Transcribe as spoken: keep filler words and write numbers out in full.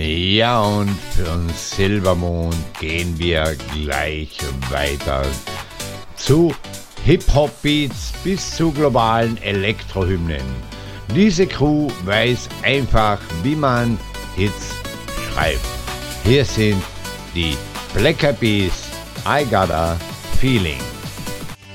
Ja, und von Silbermond gehen wir gleich weiter zu Hip-Hop-Beats bis zu globalen Elektrohymnen. Diese Crew weiß einfach, wie man Hits schreibt. Hier sind die Black Eyed Peas, I Got a Feeling.